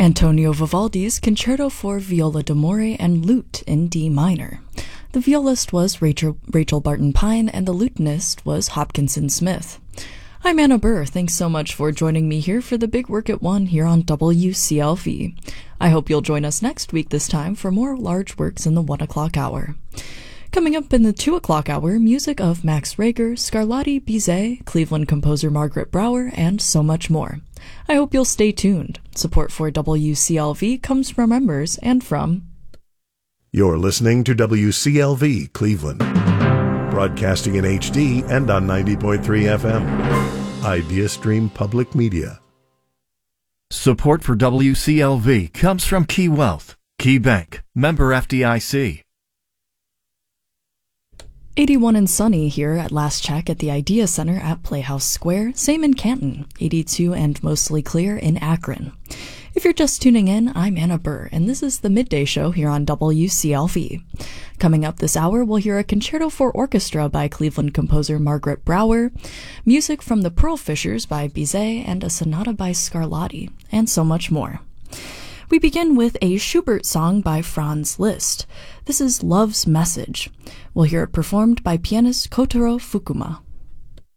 Antonio Vivaldi's Concerto for Viola d'Amore and Lute in D minor. The violist was Rachel Barton Pine, and the lutenist was Hopkinson Smith. I'm Anna Burr. Thanks so much for joining me here for the Big Work at 1 here on WCLV. I hope you'll join us next week this time for more large works in the 1 o'clock hour. Coming up in the 2 o'clock hour, music of Max Reger, Scarlatti, Bizet, Cleveland composer Margaret Brower, and so much more. I hope you'll stay tuned. Support for WCLV comes from members and from... You're listening to WCLV Cleveland, broadcasting in HD and on 90.3 FM. IdeaStream Public Media. Support for WCLV comes from Key Wealth, Key Bank, member FDIC. 81 and sunny here at last check at the Idea Center at Playhouse Square, same in Canton, 82 and mostly clear in Akron. If you're just tuning in, I'm Anna Burr, and this is the Midday Show here on WCLV. Coming up this hour, we'll hear a concerto for orchestra by Cleveland composer Margaret Brower, music from the Pearl Fishers by Bizet, and a sonata by Scarlatti, and so much more. We begin with a Schubert song by Franz Liszt. This is Love's Message. We'll hear it performed by pianist Kotaro Fukuma.